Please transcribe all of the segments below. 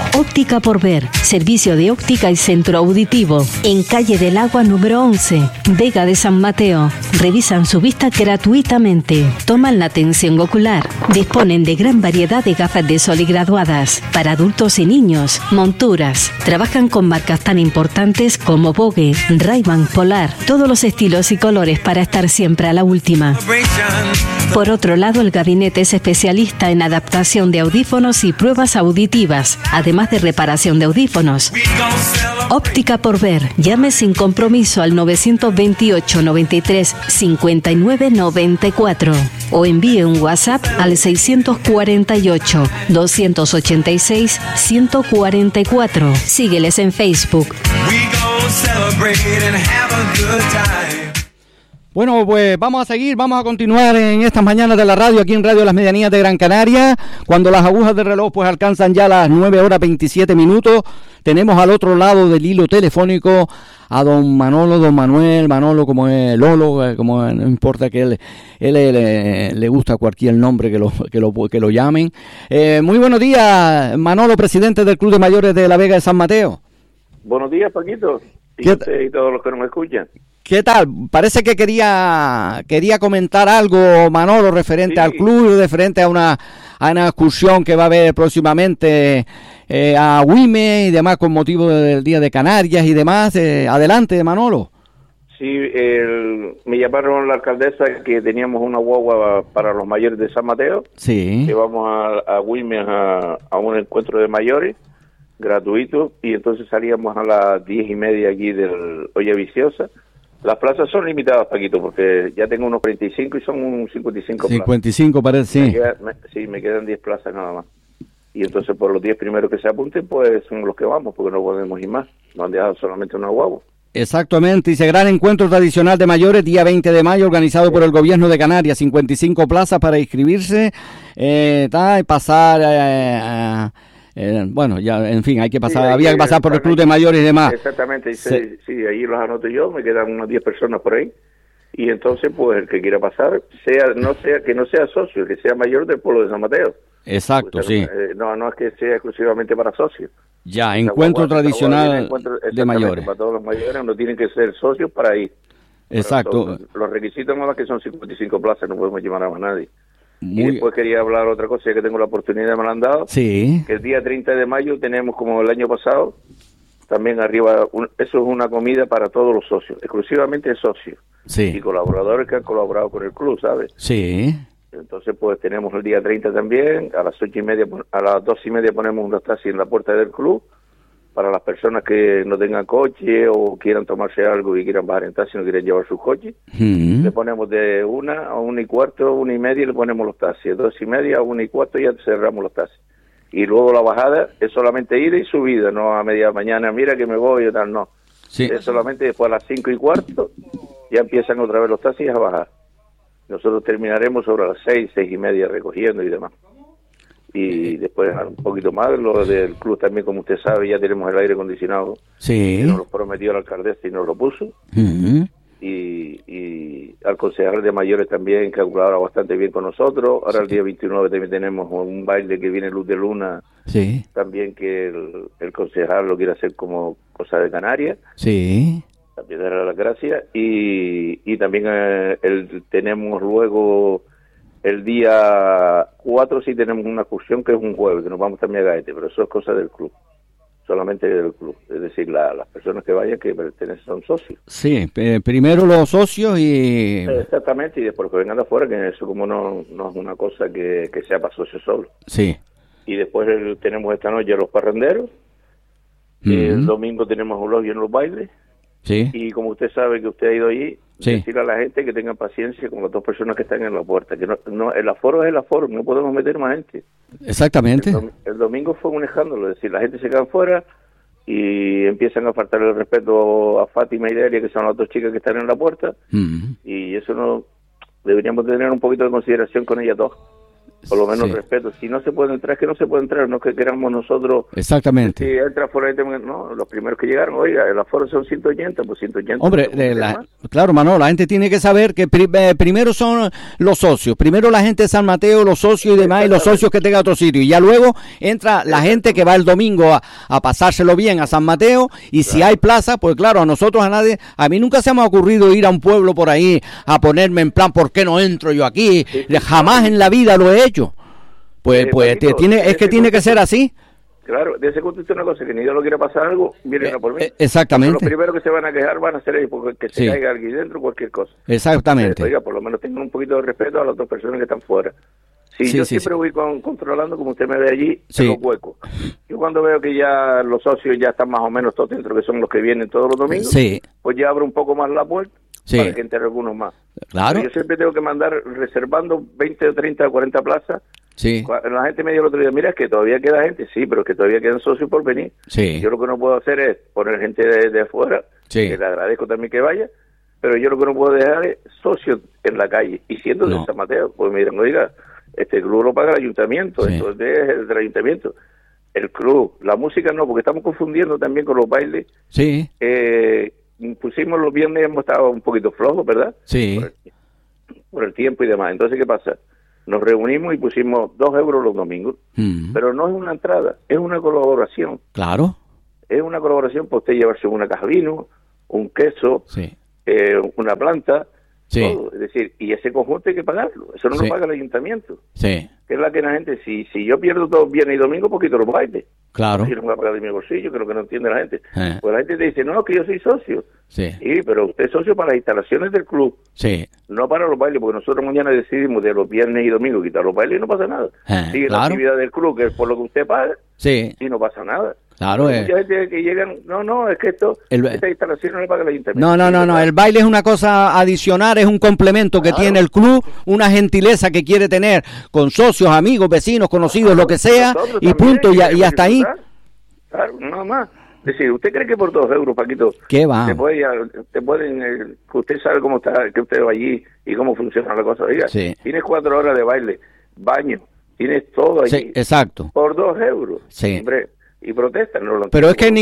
Óptica por Ver, servicio de óptica y centro auditivo. En calle del Agua número 11, Vega de San Mateo. Revisan su vista gratuitamente. Toman la atención ocular. Disponen de gran variedad de gafas de sol y graduadas para adultos y niños, monturas. Trabajan con marcas tan importantes como Vogue, Ray-Ban, Polar. Todos los estilos y colores para estar siempre a la última. Por otro lado, el gabinete es especialista en adaptación de audífonos y pruebas auditivas, además de reparación de audífonos. Óptica por Ver. Llame sin compromiso al 928 93 59 94 o envíe un WhatsApp al 648 286 144. Sígueles en Facebook. Bueno, pues vamos a continuar en estas mañanas de la radio, aquí en Radio Las Medianías de Gran Canaria, cuando las agujas del reloj pues alcanzan ya las 9:27. Tenemos al otro lado del hilo telefónico a don Manolo, como es Lolo, como no importa, que él le gusta cualquier nombre que lo llamen. Muy buenos días, Manolo, presidente del Club de Mayores de la Vega de San Mateo. Buenos días, Paquito, y usted y todos los que nos escuchan. ¿Qué tal? Parece que quería comentar algo, Manolo, referente al club, referente a una excursión que va a haber próximamente a Güímez y demás con motivo del Día de Canarias y demás. Adelante, Manolo. Sí, me llamaron la alcaldesa que teníamos una guagua para los mayores de San Mateo. Sí. Que vamos a Güímez a un encuentro de mayores gratuito, y entonces salíamos a las 10:30 aquí del Olla Viciosa. Las plazas son limitadas, Paquito, porque ya tengo unos 45 y son un 55 plazas. 55 parece, sí. Me quedan 10 plazas nada más. Y entonces por los 10 primeros que se apunten, pues son los que vamos, porque no podemos ir más. Nos han dejado solamente una guagua. Exactamente, dice gran encuentro tradicional de mayores, día 20 de mayo, organizado por el Gobierno de Canarias, 55 plazas para inscribirse, y pasar... bueno, ya, en fin, hay que pasar, sí, había que pasar por el Club de Mayores y demás. Exactamente, sí, ahí los anoto yo, me quedan unas 10 personas por ahí, y entonces, pues, el que quiera pasar, que no sea socio, que sea mayor del pueblo de San Mateo. Exacto, pues, sí. No es que sea exclusivamente para socios. Ya, encuentro tradicional de mayores. Para todos los mayores no tienen que ser socios para ir. Exacto. Los requisitos más que son 55 plazas, no podemos llamar a más nadie. Y después quería hablar otra cosa, ya que tengo la oportunidad, me la han dado. Sí. Que el día 30 de mayo tenemos, como el año pasado, también arriba, eso es una comida para todos los socios, exclusivamente socios. Sí. Y colaboradores que han colaborado con el club, ¿sabes? Sí. Entonces, pues tenemos el día 30 también, a las 8:30, a las 2:30 ponemos un taxi en la puerta del club, para las personas que no tengan coche o quieran tomarse algo y quieran bajar en taxi, no quieren llevar sus coches. Le ponemos de 1 a 1:15, 1:30 le ponemos los taxis, 2:30 a 1:15 ya cerramos los taxis. Y luego la bajada es solamente ida y subida, no a media mañana, mira que me voy o tal, no. Sí. Es solamente después a las 5:15 ya empiezan otra vez los taxis a bajar. Nosotros terminaremos sobre las 6:30 recogiendo y demás. Y después un poquito más, lo del club también, como usted sabe, ya tenemos el aire acondicionado. Sí. Que nos lo prometió la alcaldesa y nos lo puso. Y al concejal de mayores también, que ha colaborado bastante bien con nosotros. Ahora el día 29 también tenemos un baile que viene Luz de Luna. Sí. También que el concejal lo quiere hacer como cosa de Canarias. Sí. También darle las gracias. Y también tenemos luego... El día 4 sí tenemos una excursión que es un jueves, que nos vamos también a Gaete, pero eso es cosa del club, solamente del club. Es decir, las personas que vayan que pertenecen son socios. Sí, primero los socios y... Exactamente, y después que vengan de afuera, que eso como no es una cosa que sea para socios solo. Sí. Y después tenemos esta noche los parranderos, el domingo tenemos un lobby en los bailes. Sí. Y como usted sabe que usted ha ido allí, sí, decirle a la gente que tengan paciencia con las 2 personas que están en la puerta, que no el aforo es el aforo, no podemos meter más gente. Exactamente. El domingo fue un escándalo, es decir, la gente se queda fuera y empiezan a faltar el respeto a Fátima y Delia, que son las 2 chicas que están en la puerta, y eso no deberíamos tener un poquito de consideración con ellas dos. por lo menos Sí. respeto. Si no se puede entrar, es que no se puede entrar, no es que queramos nosotros. Exactamente. Si entra fuera, no, los primeros que llegaron, oiga, el aforo son 180, pues 180. Hombre, claro, Manolo, la gente tiene que saber que primero son los socios, primero la gente de San Mateo, los socios y demás, y los socios que tenga otro sitio, y ya luego entra la gente que va el domingo a pasárselo bien a San Mateo, y si hay plaza, pues claro, a mí nunca se me ha ocurrido ir a un pueblo por ahí a ponerme en plan, ¿por qué no entro yo aquí? Jamás en la vida lo he hecho. Pues Paquito, tiene que ser así. Claro, de ese punto una cosa, que ni yo lo quiera pasar algo, vienen a por mí. Exactamente. Los primeros que se van a quejar van a ser ellos, porque se caiga alguien dentro, cualquier cosa. Exactamente. Oiga, por lo menos tengan un poquito de respeto a las otras personas que están fuera. Yo siempre voy controlando, como usted me ve allí, en los huecos. Yo cuando veo que ya los socios ya están más o menos todos dentro, que son los que vienen todos los domingos, pues ya abro un poco más la puerta para que entre algunos más. Claro. Pero yo siempre tengo que mandar reservando 20 o 30 o 40 plazas. Sí. La gente me dijo el otro día, mira, es que todavía queda gente. Sí, pero es que todavía quedan socios por venir. Yo lo que no puedo hacer es poner gente de afuera, que le agradezco también que vaya, pero yo lo que no puedo dejar es socios en la calle. Y siendo de San Mateo, pues me dirán, oiga, este club lo paga el ayuntamiento, esto es del ayuntamiento. El club, la música no, porque estamos confundiendo también con los bailes. Pusimos los viernes, hemos estado un poquito flojos, ¿verdad? Por el tiempo y demás. Entonces, ¿qué pasa? Nos reunimos y pusimos 2 euros los domingos, pero no es una entrada, es una colaboración. Claro. Es una colaboración para usted llevarse una caja de vino, un queso, una planta, todo. Es decir, y ese conjunto hay que pagarlo, eso no lo paga el ayuntamiento. Que es la que la gente, si yo pierdo todo viernes y domingo, poquito los bailes. Claro. Yo no voy a pagar de mi bolsillo, que es lo que no entiende la gente. Pues la gente te dice, no, que yo soy socio. Sí, pero usted es socio para las instalaciones del club. No para los bailes, porque nosotros mañana decidimos de los viernes y domingos quitar los bailes y no pasa nada. Sigue la actividad del club, que es por lo que usted paga, y no pasa nada. Claro, mucha gente que llegan, es que esta instalación no le paga el ayuntamiento. No, el baile es una cosa adicional, es un complemento que tiene el club, una gentileza que quiere tener con socios, amigos, vecinos, conocidos, lo que sea, y punto, y hasta ahí. Claro, nada más. Es decir, ¿usted cree que por 2 euros, Paquito, ¿qué va? te pueden, que usted sabe cómo está, que usted va allí y cómo funciona la cosa? Oiga, tienes 4 horas de baile, baño, tienes todo allí. Sí, exacto. Por 2 euros. Sí. Hombre, y protestan. Pero es que en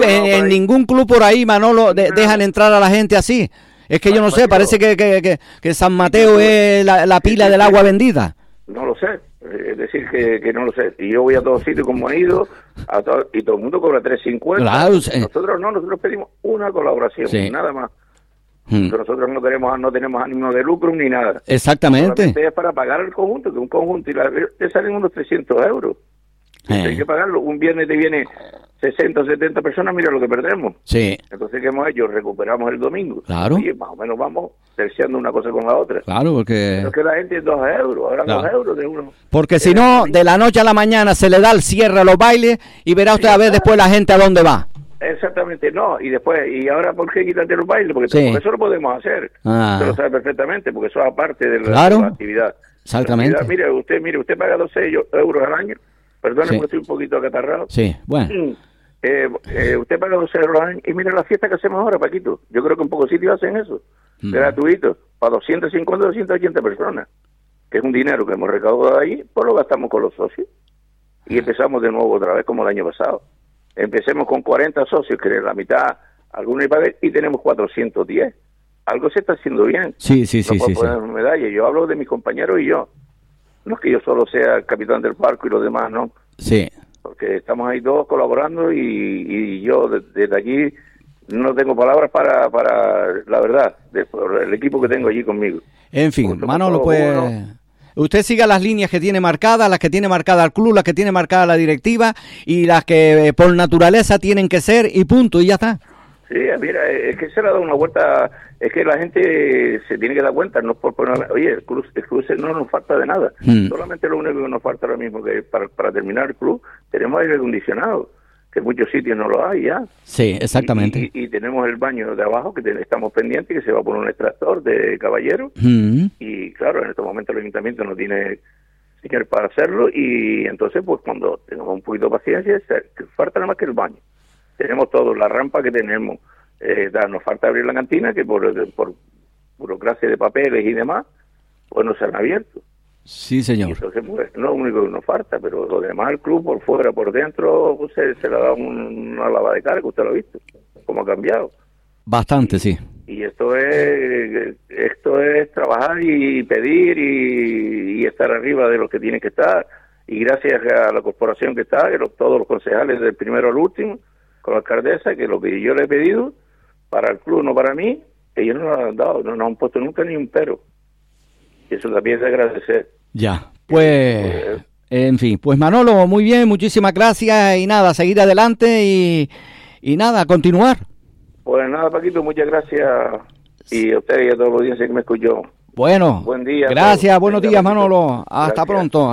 ningún club por ahí, Manolo, dejan entrar a la gente así. Es que yo no sé, parece que San Mateo es la pila del agua bendita. No lo sé, es decir, que no lo sé. Y yo voy a todos sitios como he ido, y todo el mundo cobra 3.50. Claro, nosotros pedimos una colaboración, nada más. Nosotros no tenemos ánimo de lucro ni nada. Exactamente. Es para pagar el conjunto, que un conjunto, y te salen unos 300 euros. Hay que pagarlo. Un viernes te viene 60 o 70 personas, mira lo que perdemos. Entonces, ¿qué hemos hecho? Recuperamos el domingo. Claro. Y más o menos vamos terciando una cosa con la otra. Claro, porque... Pero es que la gente es 2 euros, ahora 2 euros de uno. Porque si no, de la noche a la mañana se le da el cierre a los bailes y verá usted a ver después la gente a dónde va. Exactamente, no, y después, ¿y ahora por qué quitarte los bailes? Porque eso lo podemos hacer. Usted lo sabe perfectamente, porque eso es aparte de la actividad. Exactamente. Mire, usted paga 12 euros al año. Perdone porque estoy un poquito acatarrado. Bueno. Usted paga 12 euros al año y mira la fiesta que hacemos ahora, Paquito. Yo creo que en pocos sitios hacen eso. Gratuito, para 250, 280 personas. Que es un dinero que hemos recaudado ahí, pues lo gastamos con los socios. Y empezamos de nuevo otra vez como el año pasado. Empecemos con 40 socios, que es la mitad, algunos pagan, y tenemos 410. Algo se está haciendo bien. Sí. Poner medalla. Yo hablo de mis compañeros y yo. No es que yo solo sea el capitán del barco y los demás, ¿no? Porque estamos ahí todos colaborando y yo desde aquí no tengo palabras para la verdad, por el equipo que tengo allí conmigo. En fin, Manolo, pues... Usted siga las líneas que tiene marcadas, las que tiene marcada el club, las que tiene marcada la directiva y las que por naturaleza tienen que ser y punto, y ya está. Sí, mira, es que se le ha dado una vuelta, es que la gente se tiene que dar cuenta, no por poner, oye, el club no nos falta de nada, solamente lo único que nos falta ahora mismo, que para terminar el club, tenemos aire acondicionado, que en muchos sitios no lo hay ya. Sí, exactamente. Y tenemos el baño de abajo, que estamos pendientes, que se va por un extractor de caballero, y claro, en estos momentos el ayuntamiento no tiene señor para hacerlo, y entonces, pues cuando tengamos un poquito de paciencia, falta nada más que el baño. Tenemos todo, la rampa que tenemos, nos falta abrir la cantina, que por burocracia de papeles y demás, pues no se han abierto. Sí, señor. Y entonces, pues, no es lo único que nos falta, pero lo demás, el club por fuera, por dentro, pues, se le da una lavada de cara, que usted lo ha visto, cómo ha cambiado. Bastante, sí. Y esto es trabajar y pedir y estar arriba de los que tienen que estar. Y gracias a la corporación que está, todos los concejales del primero al último, con la alcaldesa, que lo que yo le he pedido para el club, no para mí, ellos no nos han dado, no nos han puesto nunca ni un pero. Y eso también es de agradecer. Ya, pues, en fin, pues Manolo, muy bien, muchísimas gracias y nada, seguir adelante y nada, continuar. Pues nada, Paquito, muchas gracias y a usted y a toda la audiencia que me escuchó. Bueno, buen día. Gracias, buenos días, Paquito. Manolo. Hasta Gracias. pronto.